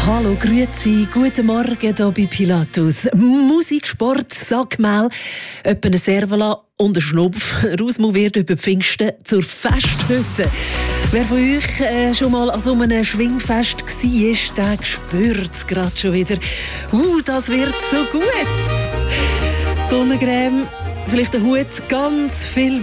Hallo, grüezi, guten Morgen hier bei Pilatus. Musik, Sport, Sackmehl, etwa eine Servola und ein Schnupf. Rausmu wird über Pfingsten zur Festhütte. Wer von euch schon mal an so einem Schwingfest war, der spürt es gerade schon wieder. Das wird so gut. Sonnencreme, vielleicht ein Hut, ganz viel